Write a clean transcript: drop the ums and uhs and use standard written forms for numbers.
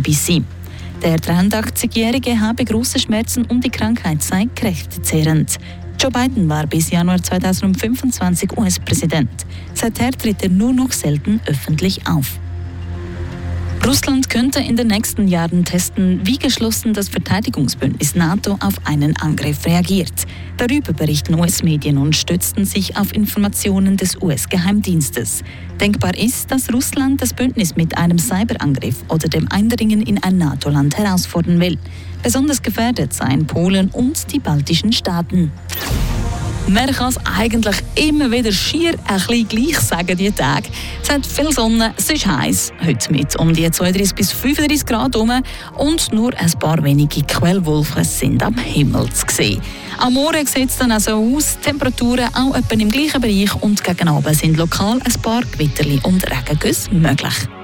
BBC. Der 83-Jährige habe grosse Schmerzen und die Krankheit sei kräftezehrend. Joe Biden war bis Januar 2025 US-Präsident. Seither tritt er nur noch selten öffentlich auf. Russland könnte in den nächsten Jahren testen, wie geschlossen das Verteidigungsbündnis NATO auf einen Angriff reagiert. Darüber berichten US-Medien und stützten sich auf Informationen des US-Geheimdienstes. Denkbar ist, dass Russland das Bündnis mit einem Cyberangriff oder dem Eindringen in ein NATO-Land herausfordern will. Besonders gefährdet seien Polen und die baltischen Staaten. Man kann es eigentlich immer wieder schier ein bisschen gleich sagen, diese Tage. Es hat viel Sonne, es ist heiß, heute mit um die 32 bis 35 Grad herum und nur ein paar wenige Quellwolken sind am Himmel zu sehen. Am Morgen sieht es dann also aus, Temperaturen auch etwa im gleichen Bereich und gegen Abend sind lokal ein paar Gewitterli und Regengüsse möglich.